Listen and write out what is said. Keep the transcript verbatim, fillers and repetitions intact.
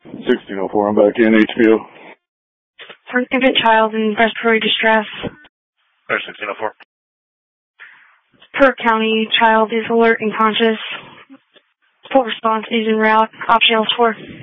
sixteen oh four, I'm back in H B O. For an infant child in respiratory distress. sixteen oh four. Per county, child is alert and conscious. Full response is en route. Option L four.